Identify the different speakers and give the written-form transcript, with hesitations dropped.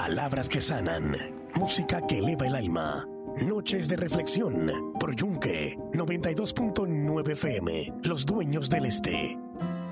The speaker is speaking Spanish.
Speaker 1: Palabras que sanan, música que eleva el alma. Noches de reflexión por Yunque 92.9 FM, Los Dueños del Este.